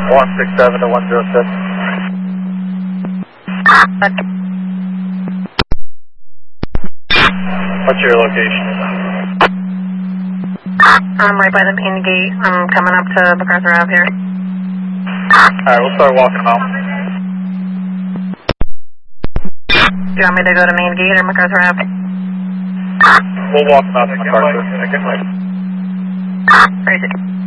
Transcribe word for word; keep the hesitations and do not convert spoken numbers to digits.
one six seven to one zero six. What's your location? I'm right by the main gate. I'm coming up to MacArthur Ave here. Alright, we'll start walking out. Do you want me to go to main gate or MacArthur Ave? We'll walk out to MacArthur. Crazy.